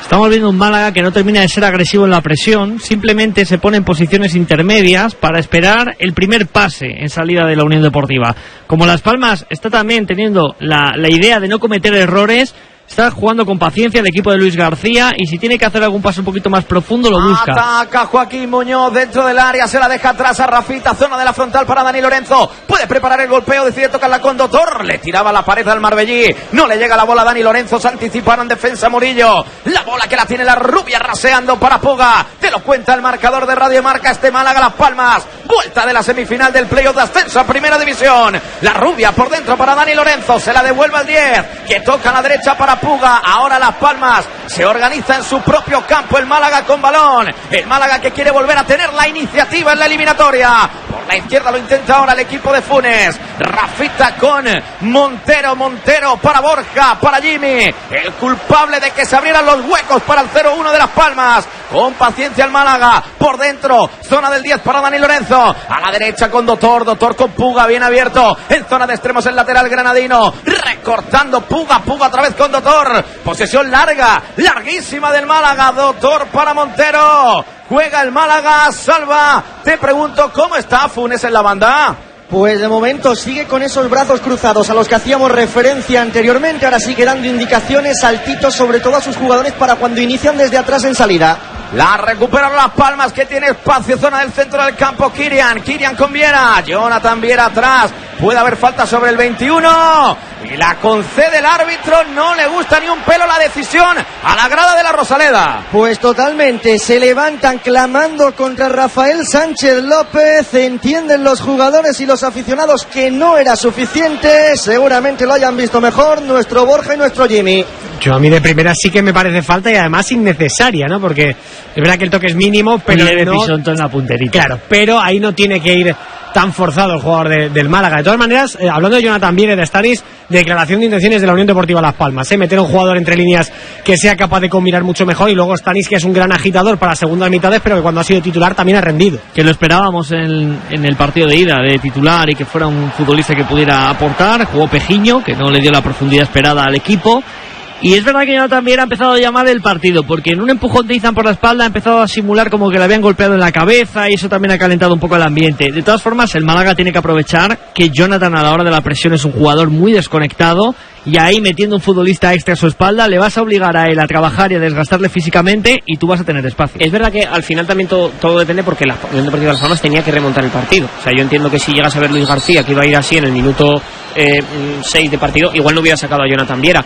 Estamos viendo un Málaga que no termina de ser agresivo en la presión, simplemente se pone en posiciones intermedias para esperar el primer pase en salida de la Unión Deportiva. Como Las Palmas está también teniendo la idea de no cometer errores, está jugando con paciencia el equipo de Luis García y si tiene que hacer algún paso un poquito más profundo lo busca. Ataca Joaquín Muñoz dentro del área, se la deja atrás a Rafita, zona de la frontal para Dani Lorenzo. Puede preparar el golpeo, decide tocarla con Doctor, le tiraba la pared al Marbellí, no le llega la bola a Dani Lorenzo, se anticiparon en defensa Murillo. La bola que la tiene la rubia raseando para Puga. Te lo cuenta el marcador de Radio Marca, este Málaga Las Palmas. Vuelta de la semifinal del playoff de ascenso a Primera División. La rubia por dentro para Dani Lorenzo, se la devuelve al 10, que toca a la derecha para Puga. Ahora Las Palmas se organiza en su propio campo, el Málaga con balón, el Málaga que quiere volver a tener la iniciativa en la eliminatoria. Por la izquierda lo intenta ahora el equipo de Funes. Rafita con Montero para Borja, para Jimmy, el culpable de que se abrieran los huecos para el 0-1 de Las Palmas. Con paciencia el Málaga, por dentro, zona del 10 para Dani Lorenzo, a la derecha con Doctor con Puga, bien abierto, en zona de extremos el lateral granadino, recortando Puga otra vez con Doctor, posesión larguísima del Málaga, Doctor para Montero, juega el Málaga, salva, te pregunto, ¿cómo está Funes en la banda? Pues de momento sigue con esos brazos cruzados a los que hacíamos referencia anteriormente, ahora sigue dando indicaciones, saltitos sobre todo a sus jugadores para cuando inician desde atrás en salida. La recuperan Las Palmas, que tiene espacio, zona del centro del campo, Kirian con Viera, Jonathan Viera atrás, puede haber falta sobre el 21 y la concede el árbitro, no le gusta ni un pelo la decisión a la grada de la Rosaleda. Pues totalmente, se levantan clamando contra Rafael Sánchez López, entienden los jugadores y los aficionados que no era suficiente, seguramente lo hayan visto mejor nuestro Borja y nuestro Jimmy. Yo a mí de primera sí que me parece falta y además innecesaria, ¿no? Porque es verdad que el toque es mínimo, pero no, pisonto en la punterita. Claro, pero ahí no tiene que ir tan forzado el jugador del Málaga. De todas maneras, hablando de Jonathan Viera y de Stanis, declaración de intenciones de la Unión Deportiva Las Palmas, meter a un jugador entre líneas que sea capaz de combinar mucho mejor, y luego Stanis, que es un gran agitador para segundas mitades, pero que cuando ha sido titular también ha rendido. Que lo esperábamos en el partido de ida de titular y que fuera un futbolista que pudiera aportar. Jugó Pejiño, que no le dio la profundidad esperada al equipo. Y es verdad que Jonathan Viera ha empezado a llamar el partido, porque en un empujón de Izan por la espalda ha empezado a simular como que le habían golpeado en la cabeza, y eso también ha calentado un poco el ambiente. De todas formas, el Málaga tiene que aprovechar que Jonathan a la hora de la presión es un jugador muy desconectado, y ahí metiendo un futbolista extra a su espalda le vas a obligar a él a trabajar y a desgastarle físicamente, y tú vas a tener espacio. Es verdad que al final también todo depende, porque la Unión Deportiva de Las Palmas tenía que remontar el partido. O sea, yo entiendo que si llegas a ver Luis García, que iba a ir así en el minuto 6 de partido, igual no hubiera sacado a Jonathan Viera.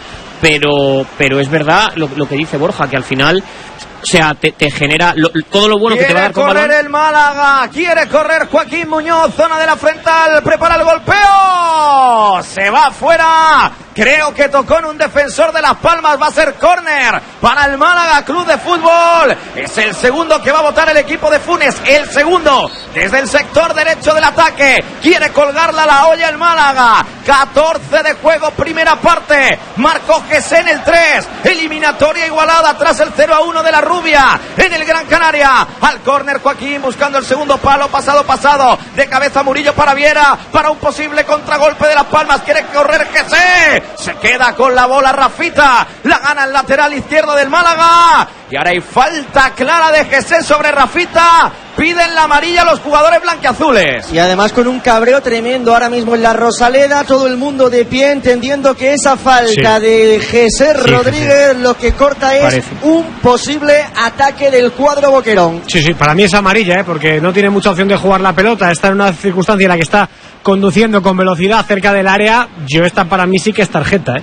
Pero es verdad lo que dice Borja, que al final, o sea, te genera todo lo bueno que te va a dar con balón. Quiere correr el Málaga, quiere correr Joaquín Muñoz, zona de la frontal, prepara el golpeo, se va afuera, creo que tocó en un defensor de Las Palmas, va a ser córner para el Málaga Club de Fútbol, es el segundo que va a votar el equipo de Funes, el segundo desde el sector derecho del ataque, quiere colgarla a la olla el Málaga, 14 de juego, primera parte, marcó Gesen el 3, eliminatoria igualada tras el 0-1 de la rubia en el Gran Canaria, al córner Joaquín buscando el segundo palo, pasado, de cabeza Murillo para Viera, para un posible contragolpe de Las Palmas, quiere correr Gesen, se queda con la bola Rafita, la gana el lateral izquierdo del Málaga, y ahora hay falta clara de Gesen sobre Rafita, piden la amarilla a los jugadores blanquiazules. Y además con un cabreo tremendo ahora mismo en la Rosaleda, todo el mundo de pie entendiendo que esa falta de Gesen Rodríguez lo que corta es un posible ataque del cuadro boquerón. Sí, para mí es amarilla, porque no tiene mucha opción de jugar la pelota, está en una circunstancia en la que está conduciendo con velocidad cerca del área. Yo esta para mí sí que es tarjeta,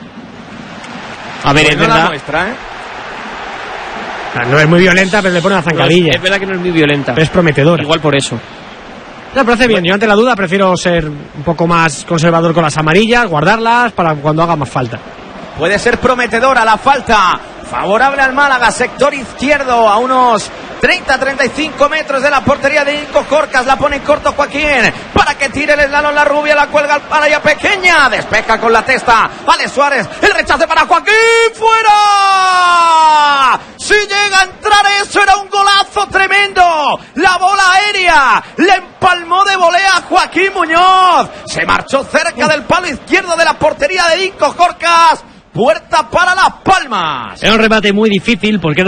A ver, pues es verdad. No es muy violenta, pero le pone la zancadilla. Es verdad que no es muy violenta, pero es prometedora. Igual por eso. Me parece bien. Yo ante la duda prefiero ser un poco más conservador con las amarillas, guardarlas para cuando haga más falta. Puede ser prometedora la falta, favorable al Málaga, sector izquierdo, a unos 30-35 metros de la portería de Nico Corcas, la pone en corto Joaquín, para que tire el eslalon la rubia, la cuelga al palaya pequeña, despeja con la testa, Ale Suárez, el rechace para Joaquín, ¡fuera! Si llega a entrar eso era un golazo tremendo, la bola aérea, le empalmó de volea a Joaquín Muñoz, se marchó cerca del palo izquierdo de la portería de Nico Corcas, puerta para Las Palmas. Era un remate muy difícil porque